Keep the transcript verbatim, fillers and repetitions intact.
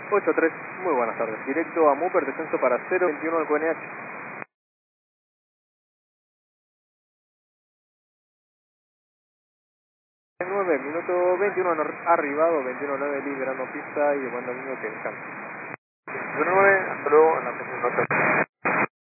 ocho tres, muy buenas tardes. Directo a Muper, descenso para cero veintiuno al Q N H. nueve, minuto veintiuno arribado, veintiuno nueve liberando pista y llevando al niño que descansa. veintiuno nueve, hasta luego, en la próxima nota.